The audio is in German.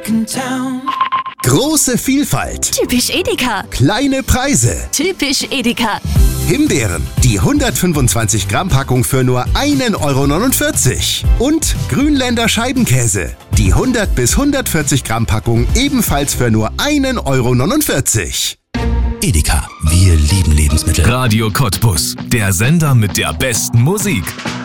in town. Große Vielfalt, Typisch Edeka. kleine Preise. Typisch Edeka. Himbeeren, die 125 Gramm Packung für nur 1,49 €. Und Grünländer Scheibenkäse, die 100 bis 140 Gramm Packung ebenfalls für nur 1,49 €. Edeka, wir lieben Lebensmittel. Radio Cottbus, der Sender mit der besten Musik.